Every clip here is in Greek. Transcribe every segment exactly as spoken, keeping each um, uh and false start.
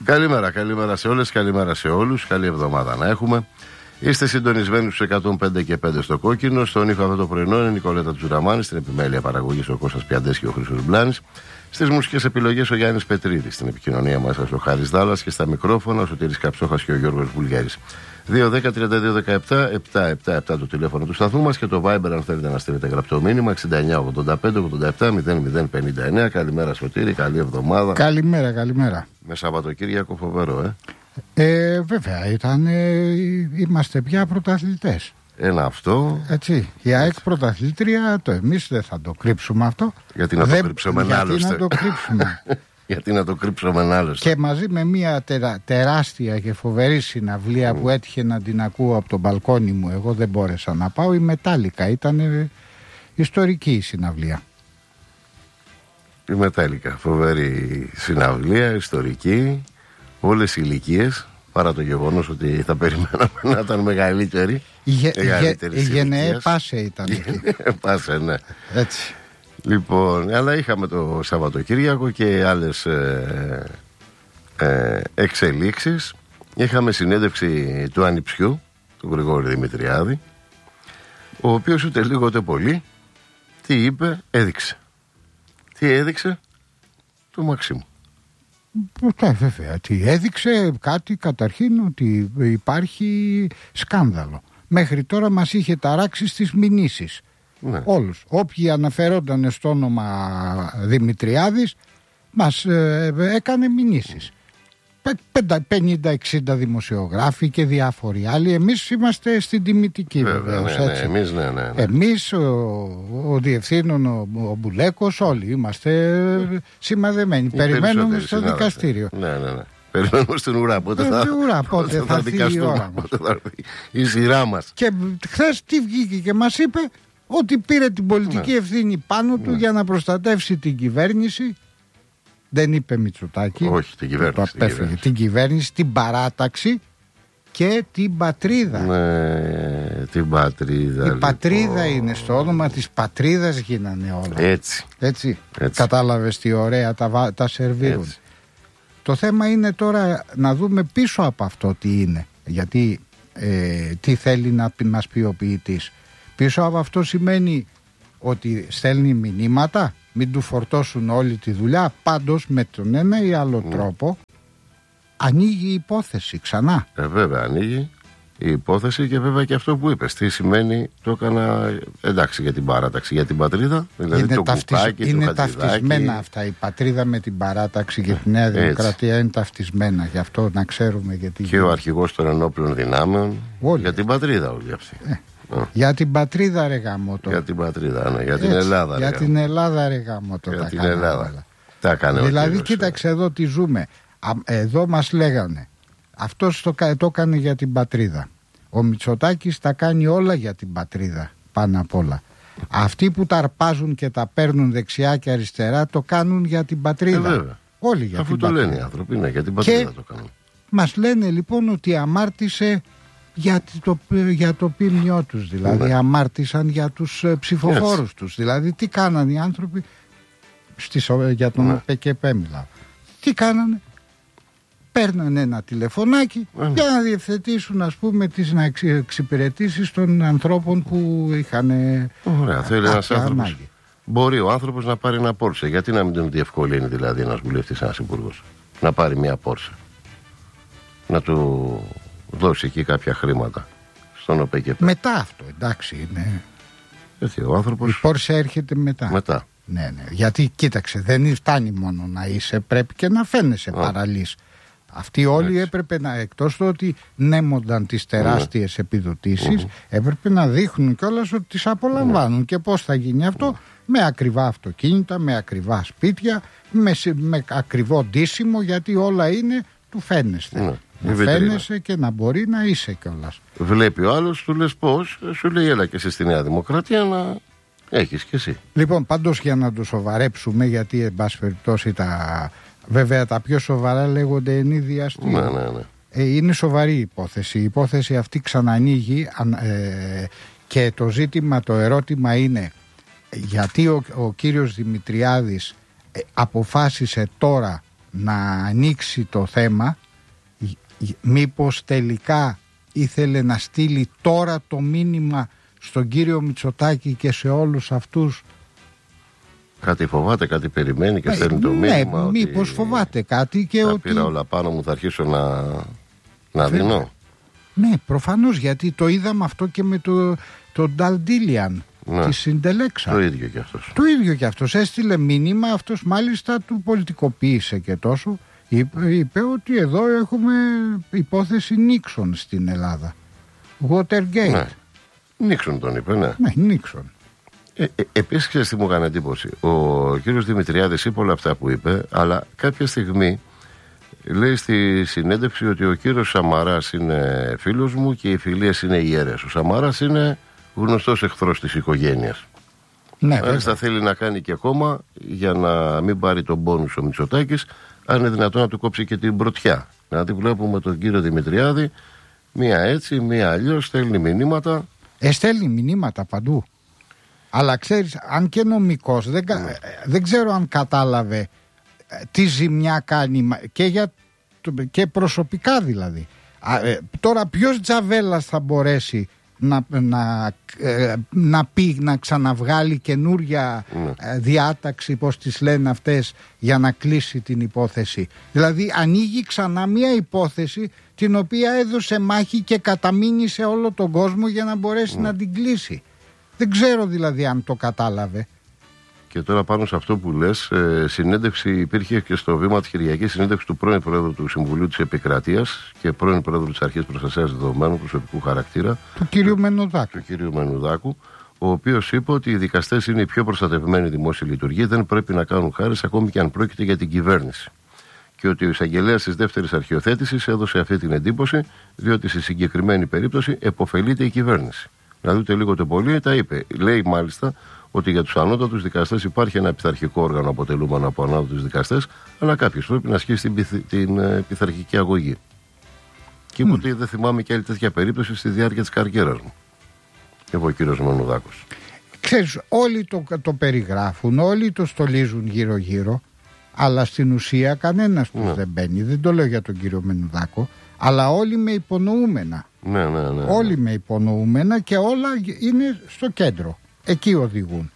Καλημέρα, καλημέρα σε όλες, καλημέρα σε όλους. Καλή εβδομάδα να έχουμε. Είστε συντονισμένοι στους εκατόν πέντε και πέντε στο κόκκινο. Στον ήχο αυτό το πρωινό είναι η Νικολέτα Τζουραμάνη. Στην επιμέλεια παραγωγής ο Κώστας Πιαντές και ο Χρήστος Μπλάνης. Στις μουσικές επιλογές ο Γιάννης Πετρίδης. Στην επικοινωνία μας ο Χάρης Δάλλας και στα μικρόφωνα ο Σωτήρης Καψόχας και ο Γιώργος Βουλγέρης. δύο δέκα τριάντα δύο δεκαεπτά επτακόσια εβδομήντα επτά το τηλέφωνο του σταθμού μας και το Viber αν θέλετε να στείλετε γραπτό μήνυμα εξήντα εννιά ογδόντα πέντε ογδόντα επτά μηδέν μηδέν πενήντα εννέα. Καλημέρα Σωτήρη, καλή εβδομάδα. Καλημέρα, καλημέρα. Με Σαββατοκύριακο φοβερό, ε. ε βέβαια, ήταν, ε, είμαστε πια πρωταθλητές. Ένα αυτό. Έτσι. Η ΑΕΚ πρωταθλήτρια, το εμείς δεν θα το κρύψουμε αυτό. Γιατί να το δεν, κρύψουμε γιατί άλλωστε. να το κρύψουμε. Γιατί να το κρύψουμε άλλωστε. Και μαζί με μια τερα, τεράστια και φοβερή συναυλία mm. που έτυχε να την ακούω από το μπαλκόνι μου, εγώ δεν μπόρεσα να πάω, η Μετάλλικα. Ήταν ε, ιστορική η συναυλία. Η Μετάλλικα, φοβερή συναυλία, ιστορική, όλες οι ηλικίες, παρά το γεγονός ότι θα περιμέναμε να ήταν μεγαλύτερη. Η, γε, η Γενναίε Πάσε ήταν. Πάσε, ναι. Έτσι. Λοιπόν, αλλά είχαμε το Σαββατοκύριακο και άλλες ε, ε, εξελίξεις. Είχαμε συνέντευξη του Ανιψιού, του Γρηγόρη Δημητριάδη, ο οποίος ούτε λίγο ούτε πολύ, τι είπε, έδειξε. Τι έδειξε, του Μαξίμου. Ναι, βέβαια. Τι έδειξε κάτι καταρχήν ότι υπάρχει σκάνδαλο. Μέχρι τώρα μας είχε ταράξει στις μηνύσεις. Ναι. Όλους. Όποιοι αναφερόταν στο όνομα Δημητριάδης μας ε, έκανε μηνύσεις. πενήντα εξήντα δημοσιογράφοι και διάφοροι άλλοι. Εμείς είμαστε στην τιμητική βεβαίως. Ναι, ναι, εμείς, ναι, ναι, ναι. Εμείς, ο, ο διευθύνων, ο, ο Μπουλέκος, όλοι είμαστε σημαδεμένοι. Οι περιμένουμε στο δικαστήριο. Ναι, ναι, ναι. Περιμένουμε στην ουρά. Πότε θα, ουρά, πότε θα, θα δικαστούμε. Η, ώρα μας. Πότε θα έρθει η σειρά μας. Και χθες τι βγήκε και μας είπε, ότι πήρε την πολιτική ναι. ευθύνη πάνω του ναι. για να προστατεύσει την κυβέρνηση. Δεν είπε Μητσοτάκη. Όχι, την κυβέρνηση. Την κυβέρνηση. την κυβέρνηση, την παράταξη και την πατρίδα. Ναι, την πατρίδα. Η λοιπόν. πατρίδα είναι στο όνομα της πατρίδας γίνανε όλα. Έτσι. Έτσι. Έτσι. Κατάλαβες τι ωραία τα, τα σερβίρουν. Έτσι. Το θέμα είναι τώρα να δούμε πίσω από αυτό τι είναι. Γιατί ε, τι θέλει να μας πει ο ποιητής. Πίσω από αυτό σημαίνει ότι στέλνει μηνύματα, μην του φορτώσουν όλη τη δουλειά. Πάντως με τον ένα ή άλλο mm. τρόπο ανοίγει η υπόθεση ξανά. Ε, βέβαια ανοίγει η υπόθεση και βέβαια και αυτό που είπες. Τι σημαίνει, το έκανα εντάξει για την παράταξη, για την πατρίδα. Δηλαδή είναι το ταυτισ... κουπάκι, είναι το ταυτισμένα αυτά. Η πατρίδα με την παράταξη και τη Νέα Δημοκρατία είναι ταυτισμένα. Γι' αυτό να ξέρουμε γιατί. Και ο αρχηγός των ενόπλων δυνάμεων. Όλοι. Για την πατρίδα όλοι αυτοί. Ε. Oh. Για την πατρίδα ρε γαμώτο. Για την πατρίδα, ναι. Για την Ελλάδα. Για ρε, την Ελλάδα ρε γαμώτο. Για την Ελλάδα. Τα έκανε δηλαδή ο κοίταξε εδώ τι ζούμε. Εδώ μας λέγανε αυτός το, το έκανε για την πατρίδα. Ο Μητσοτάκης τα κάνει όλα για την πατρίδα πάνω απ' όλα. Αυτοί που τα αρπάζουν και τα παίρνουν δεξιά και αριστερά το κάνουν για την πατρίδα. Ε, βέβαια. Όλοι για Αφού την το πατρίδα. λένε οι άνθρωποι, ναι, για την πατρίδα και το κάνουν. μας λένε λοιπόν ότι αμάρτησε για το, για το ποιμνιό τους, δηλαδή ναι. αμάρτησαν για τους ε, ψηφοφόρους yes. τους. Δηλαδή τι κάνανε οι άνθρωποι στις, για τον ναι. ΠΚΠ μιλάω. Τι κάνανε, παίρνανε ένα τηλεφωνάκι ναι. για να διευθετήσουν ας πούμε τις εξυπηρετήσεις των ανθρώπων που είχαν ωραία, θέλει ένας άνθρωπος. Μπορεί ο άνθρωπος να πάρει ένα Πόρσε. Γιατί να μην τον διευκολύνει δηλαδή ένας βουλευτής, ένας υπουργός να πάρει μια Πόρσε, να του δώσει εκεί κάποια χρήματα στον ΟΠΕΚΕΠ. Μετά αυτό, εντάξει είναι. Έτσι, ο άνθρωπος. Η Πόρσε έρχεται μετά. Μετά. Ναι, ναι. Γιατί κοίταξε, δεν φτάνει μόνο να είσαι, πρέπει και να φαίνεσαι παραλύς. Αυτοί όλοι έτσι. Έπρεπε να, εκτός του ότι νέμονταν τις τεράστιες mm. επιδοτήσεις, mm. έπρεπε να δείχνουν κιόλας ότι τις απολαμβάνουν. Mm. Και πώς θα γίνει αυτό, mm. με ακριβά αυτοκίνητα, με ακριβά σπίτια, με, με ακριβό ντύσιμο, γιατί όλα είναι του φαίνεστε. Mm. Να φαίνεσαι και να μπορεί να είσαι κιόλας. Βλέπει ο άλλος, του λες πώς, σου λέει έλα και εσύ στη Νέα Δημοκρατία να έχεις κι εσύ. Λοιπόν, πάντως για να το σοβαρέψουμε, γιατί εν πάση περιπτώσει τα... Βέβαια τα πιο σοβαρά λέγονται ενίδια αστεία. Ναι, ναι, ναι. Ε, είναι σοβαρή υπόθεση. Η υπόθεση αυτή ξανανοίγει ε, και το ζήτημα, το ερώτημα είναι γιατί ο, ο κύριος Δημητριάδης ε, αποφάσισε τώρα να ανοίξει το θέμα, μήπως τελικά ήθελε να στείλει τώρα το μήνυμα στον κύριο Μητσοτάκη και σε όλους αυτούς. Κάτι φοβάται, κάτι περιμένει και ε, στέλνει το ναι, μήνυμα. Ναι, μήπως φοβάται κάτι και τα ότι... πήρα όλα πάνω μου, θα αρχίσω να, να δίνω. Ναι, προφανώς, γιατί το είδαμε αυτό και με το, το Νταλντίλιαν. Ναι. Τη συντελέξα. Το ίδιο και αυτός. Το ίδιο και αυτός. Έστειλε μήνυμα, αυτός μάλιστα του πολιτικοποίησε και τόσο. Είπε, είπε ότι εδώ έχουμε υπόθεση Νίξον στην Ελλάδα. Watergate. Ναι. Νίξον τον είπε, ναι. Ναι, Νίξον. Ε, ε, Επίσης, ξέρεις τι μου έκανε εντύπωση. Ο κύριος Δημητριάδης είπε όλα αυτά που είπε, αλλά κάποια στιγμή λέει στη συνέντευξη ότι ο κύριος Σαμαράς είναι φίλος μου και οι φιλίες είναι ιερές. Ο Σαμαράς είναι γνωστός εχθρός της οικογένειας. Ναι, μάλιστα θέλει να κάνει και κόμμα για να μην πάρει τον πόνους ο Μητσοτάκης, αν είναι δυνατόν να του κόψει και την πρωτιά. Δηλαδή βλέπουμε τον κύριο Δημητριάδη, μία έτσι, μία αλλιώς, στέλνει μηνύματα. Ε, στέλνει μηνύματα παντού. Αλλά ξέρεις, αν και νομικός, δεν, mm. δεν ξέρω αν κατάλαβε τι ζημιά κάνει και, για, και προσωπικά δηλαδή. Α, ε, τώρα ποιος τζαβέλας θα μπορέσει να, να, ε, να πει, να ξαναβγάλει καινούρια mm. ε, διάταξη, πώς τις λένε αυτές, για να κλείσει την υπόθεση. Δηλαδή ανοίγει ξανά μια υπόθεση την οποία έδωσε μάχη και καταμείνει όλο τον κόσμο για να μπορέσει mm. να την κλείσει. Δεν ξέρω δηλαδή αν το κατάλαβε. Και τώρα πάνω σε αυτό που λες, ε, συνέντευξη υπήρχε και στο βήμα της Κυριακής, συνέντευξη του πρώην Πρόεδρου του Συμβουλίου της Επικρατείας και πρώην Πρόεδρου της Αρχής Προστασίας Δεδομένων προσωπικού χαρακτήρα, του κυρίου Μενουδάκου. Του κυρίου Μενουδάκου, ο οποίος είπε ότι οι δικαστές είναι οι πιο προστατευμένοι δημόσιοι λειτουργοί, δεν πρέπει να κάνουν χάρες ακόμη και αν πρόκειται για την κυβέρνηση. Και ότι ο εισαγγελέας της δεύτερης αρχιοθέτησης έδωσε αυτή την εντύπωση, διότι στη συγκεκριμένη περίπτωση επωφελείται η κυβέρνηση. Να δείτε λίγο το πολύ, τα είπε. Λέει μάλιστα ότι για τους ανώτατους δικαστές υπάρχει ένα πειθαρχικό όργανο αποτελούμενο από ανώτατους δικαστές, αλλά κάποιος πρέπει να ασκήσει την, πειθ, την ε, πειθαρχική αγωγή. Και είπε mm. ότι δεν θυμάμαι και άλλη τέτοια περίπτωση στη διάρκεια της καριέρας μου. Είπε ο κύριος Μενουδάκος. Ξέρεις, όλοι το, το περιγράφουν, όλοι το στολίζουν γύρω-γύρω, αλλά στην ουσία κανένας τους mm. δεν μπαίνει. Δεν το λέω για τον κύριο Μενουδάκο, αλλά όλοι με υπονοούμενα. Ναι, ναι, ναι, ναι. Όλοι με υπονοούμενα και όλα είναι στο κέντρο. Εκεί οδηγούν.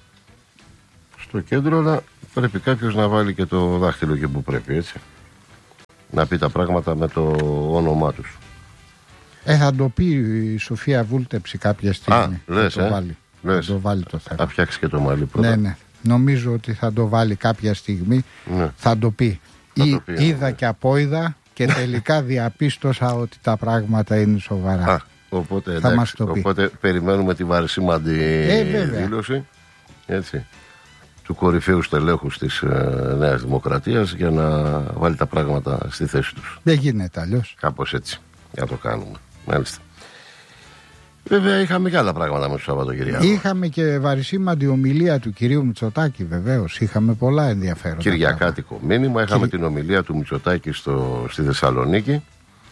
Στο κέντρο, αλλά πρέπει κάποιος να βάλει και το δάχτυλο και που πρέπει, έτσι. Να πει τα πράγματα με το όνομά τους. Ε, θα το πει η Σοφία Βούλτεψη κάποια στιγμή. Α, λες, θα το ε. βάλει. Λες. Θα το βάλει το θέμα. Θα φτιάξει και το μαλλί πρώτα. Ναι, ναι. Νομίζω ότι θα το βάλει κάποια στιγμή. Ναι. Θα το πει. Θα Ή, το πει είδα ναι. και απόειδα και τελικά διαπίστωσα ότι τα πράγματα είναι σοβαρά. Α, οπότε, θα εντάξει, μας το πει. Οπότε περιμένουμε τη βαρισίμαντη ε, δήλωση, έτσι, του κορυφαίου στελέχους της ε, Νέας Δημοκρατίας για να βάλει τα πράγματα στη θέση τους. Δεν γίνεται αλλιώς. Κάπως έτσι, για να το κάνουμε. Μάλιστα. Βέβαια είχαμε και άλλα πράγματα με το Σαββατοκυριακό. Είχαμε και βαρισίμαντη ομιλία του κυρίου Μητσοτάκη, βεβαίως. Είχαμε πολλά ενδιαφέροντα. Κυριακάτικο μήνυμα. Είχαμε Κυρι... την ομιλία του Μητσοτάκη στο, στη Θεσσαλονίκη.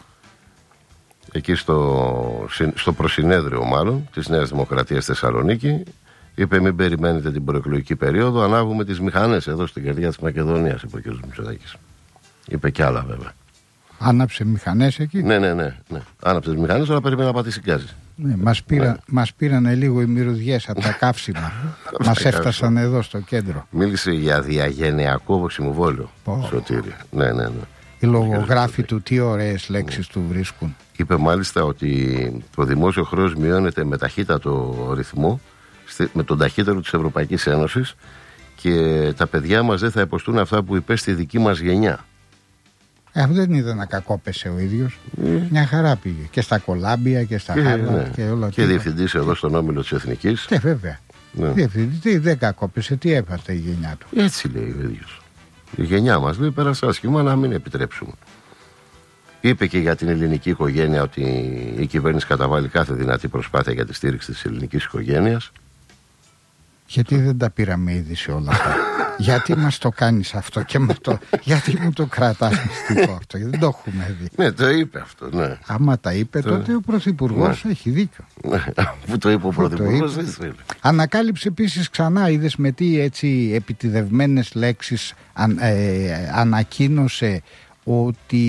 Εκεί στο, στο προσυνέδριο μάλλον της Νέας Δημοκρατίας Θεσσαλονίκη. Είπε μην περιμένετε την προεκλογική περίοδο, ανάβουμε τις μηχανές εδώ στην καρδιά της Μακεδονίας, είπε ο κ. Μητσοτάκης. Είπε κι άλλα βέβαια. Άναψε μηχανές εκεί. Ναι, ναι, ναι. ναι. Άναψε τις μηχανές, αλλά περιμένει να πατήσει γκάζι. Ναι, μας, πήρα, ναι. μας πήρανε λίγο οι μυρωδιές από τα καύσιμα. Μας έφτασαν εδώ στο κέντρο. Μίλησε για διαγενειακό συμβόλαιο. Oh. Σωτήρη. Ναι, ναι, ναι. Οι λογογράφοι του τι ωραίες λέξεις του βρίσκουν. Είπε μάλιστα ότι το δημόσιο χρέος μειώνεται με ταχύτατο ρυθμό, με τον ταχύτερο της Ευρωπαϊκής Ένωσης, και τα παιδιά μας δεν θα υποστούν αυτά που υπέστη η δική μας γενιά. Ε, δεν είδα να κακόπεσε ο ίδιος. Mm. Μια χαρά πήγε. Και στα κολάμπια και στα χάρτα ναι. και όλα. Και διευθυντής εδώ στον Όμιλο της Εθνικής. Και βέβαια. Ναι. Διευθυντή δεν κακόπεσε, τι έπαθε η γενιά του. Έτσι λέει ο ίδιος. Η γενιά μας λέει πέρασε άσχημα, να μην επιτρέψουμε. Είπε και για την ελληνική οικογένεια ότι η κυβέρνηση καταβάλει κάθε δυνατή προσπάθεια για τη στήριξη της ελληνικής οικογένειας. Γιατί δεν τα πήραμε ήδη σε όλα αυτά. Γιατί μας το κάνεις αυτό και μου το, γιατί μου το κρατάς μυστικό αυτό, γιατί δεν το έχουμε δει. Ναι, το είπε αυτό, ναι. Άμα τα είπε, το... τότε ο Πρωθυπουργός ναι. έχει δίκιο. Ναι, αφού το είπε ο Πρωθυπουργός, δεν θέλει. Ανακάλυψε επίσης ξανά, είδες με τι έτσι επιτιδευμένες λέξεις αν, ε, ανακοίνωσε ότι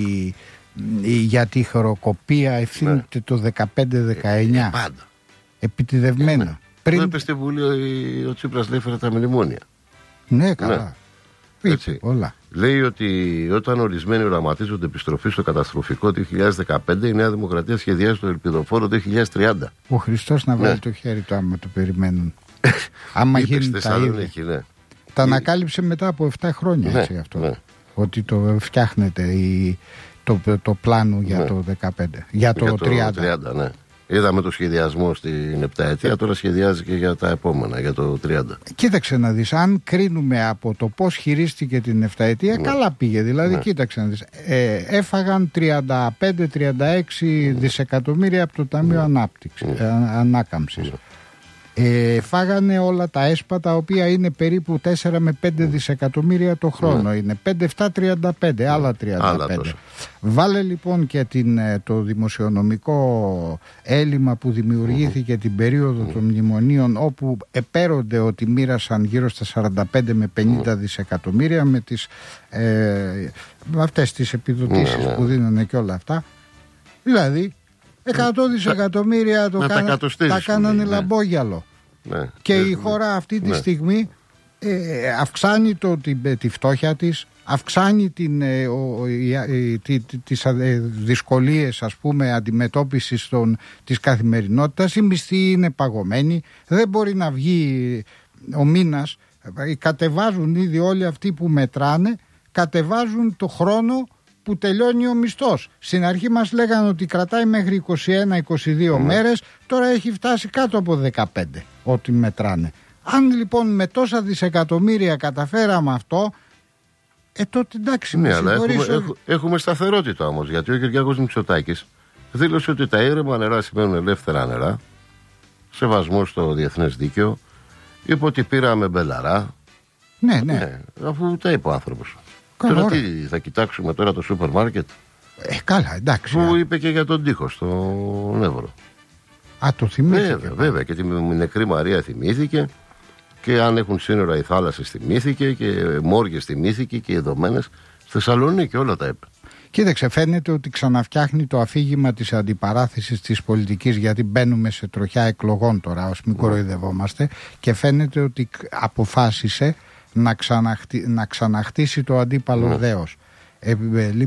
για τη χειροκοπία ευθύνεται ναι. το δεκαπέντε δεκαεννιά. Ε, πάντα. Επιτιδευμένο. Ναι. Πριν... Το είπε στη Βουλή ο Τσίπρας, λέει, έφερε τα μνημόνια. Ναι, καλά. Ναι. Έτσι. Όλα. Λέει ότι όταν ορισμένοι οραματίζονται επιστροφή στο καταστροφικό το δύο χιλιάδες δεκαπέντε, η Νέα Δημοκρατία σχεδιάζει το ελπιδοφόρο το δύο χιλιάδες τριάντα. Ο Χριστός να βάλει ναι. το χέρι του άμα το περιμένουν. Άμα γίνει τα ίδια. Ναι. Τα ανακάλυψε μετά από επτά χρόνια ναι, έτσι, αυτό. Ναι. Ότι το φτιάχνεται η, το, το πλάνο για ναι. το δεκαπέντε. Για το, για το τριάντα. τριάντα ναι. Είδαμε το σχεδιασμό στην επταετία, τώρα σχεδιάζει και για τα επόμενα, για το τριάντα. Κοίταξε να δεις, αν κρίνουμε από το πώς χειρίστηκε την επταετία, ναι. καλά πήγε. Δηλαδή, ναι. κοίταξε να δεις, ε, έφαγαν τριάντα πέντε τριάντα έξι ναι. δισεκατομμύρια από το Ταμείο ναι. Ανάπτυξης, ναι. ε, Ανάκαμψης. Ναι. Ε, φάγανε όλα τα έσπα, τα οποία είναι περίπου τέσσερα με πέντε δισεκατομμύρια το χρόνο. Ναι. Είναι πέντε επτά τριάντα πέντε, άλλα τριάντα πέντε. Άλλα Βάλε λοιπόν και την, το δημοσιονομικό έλλειμμα που δημιουργήθηκε mm-hmm. την περίοδο mm-hmm. των μνημονίων, όπου επέρονται ότι μοίρασαν γύρω στα σαράντα πέντε με πενήντα mm-hmm. δισεκατομμύρια με, τις, ε, με αυτές τις επιδοτήσεις mm-hmm. που δίνανε και όλα αυτά. Δηλαδή εκατό δισεκατομμύρια το κάνα, τα κάνανε ναι. λαμπόγιαλο. Ναι. Και ναι. η χώρα αυτή τη ναι. στιγμή ε, αυξάνει το, τη, τη φτώχεια της, αυξάνει την, ε, ο, η, τη, τη, τις ε, δυσκολίες ας πούμε αντιμετώπισης των, της καθημερινότητας. Οι μισθοί είναι παγωμένοι, δεν μπορεί να βγει ο μήνας. Κατεβάζουν ήδη όλοι αυτοί που μετράνε, κατεβάζουν το χρόνο που τελειώνει ο μισθός. Στην αρχή μας λέγανε ότι κρατάει μέχρι είκοσι ένα είκοσι δύο mm. μέρες, τώρα έχει φτάσει κάτω από δεκαπέντε ό,τι μετράνε. Αν λοιπόν με τόσα δισεκατομμύρια καταφέραμε αυτό, ε τότε εντάξει. Ναι, αλλά έχουμε, ότι... έχουμε, έχουμε σταθερότητα όμως, γιατί ο Κυριάκος Μητσοτάκης δήλωσε ότι τα ήρεμα νερά σημαίνουν ελεύθερα νερά, σεβασμό στο διεθνές δίκαιο, είπε ότι πήραμε μπελαρά. Ναι, ναι. ναι αφού τα είπε ο άνθρωπος. Καλά, τώρα τι, θα κοιτάξουμε τώρα το σούπερ μάρκετ. Ε, καλά, εντάξει. Που α... είπε και για τον τοίχο στον Εύρο. Α, το θυμήθηκε. Βέβαια, βέβαια, και τη νεκρή Μαρία θυμήθηκε. Και αν έχουν σύνορα οι θάλασσες θυμήθηκε. Και μόργες θυμήθηκε και οι δομένες. Στη Θεσσαλονίκη όλα τα είπε. Κοίταξε, φαίνεται ότι ξαναφτιάχνει το αφήγημα της αντιπαράθεσης της πολιτικής, γιατί μπαίνουμε σε τροχιά εκλογών τώρα, ως μην κοροϊδευόμαστε. Και φαίνεται ότι αποφάσισε να, ξαναχτί, να ξαναχτίσει το αντίπαλο mm. δέος. Ε,